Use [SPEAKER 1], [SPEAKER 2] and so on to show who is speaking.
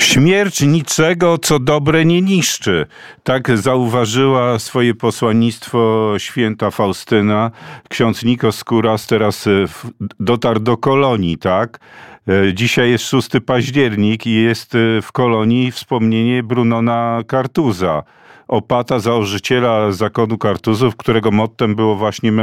[SPEAKER 1] Śmierć niczego, co dobre nie niszczy. Tak zauważyła swoje posłannictwo święta Faustyna. Ksiądz Nikos Skóras teraz dotarł do Kolonii, tak? Dzisiaj jest 6 październik i jest w Kolonii wspomnienie Brunona Kartuza, opata, założyciela zakonu Kartuzów, którego mottem było właśnie